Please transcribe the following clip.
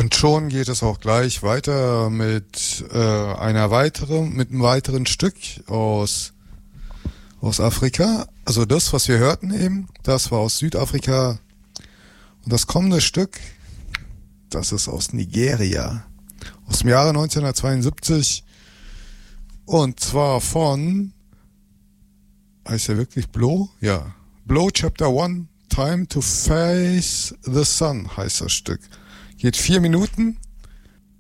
Und schon geht es auch gleich weiter mit einem weiteren Stück aus Afrika. Also das, was wir hörten eben, das war aus Südafrika. Und das kommende Stück, das ist aus Nigeria, aus dem Jahre 1972. Und zwar von, heißt der wirklich Blow? Ja. Blow Chapter 1, Time to Face the Sun heißt das Stück. Geht 4 Minuten